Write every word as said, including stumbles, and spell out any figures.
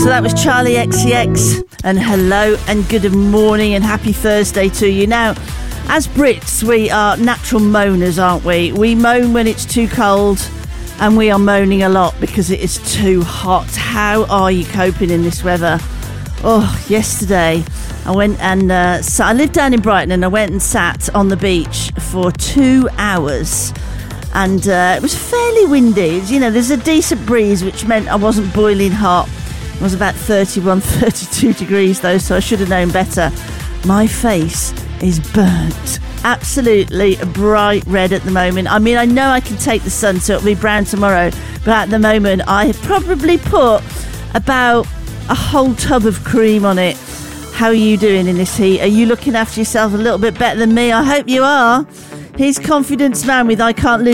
So that was Charlie X C X, and hello and good morning and happy Thursday to you. Now, as Brits, we are natural moaners, aren't we? We moan when it's too cold, and we are moaning a lot because it is too hot. How are you coping in this weather? Oh, yesterday I went and uh, so I live down in Brighton, and I went and sat on the beach for two hours. And uh, it was fairly windy. You know, there's a decent breeze, which meant I wasn't boiling hot. It was about thirty-one, thirty-two degrees, though, so I should have known better. My face is burnt. Absolutely bright red at the moment. I mean, I know I can take the sun, so it'll be brown tomorrow. But at the moment, I have probably put about a whole tub of cream on it. How are you doing in this heat? Are you looking after yourself a little bit better than me? I hope you are. Here's Confidence Man with I Can't Lose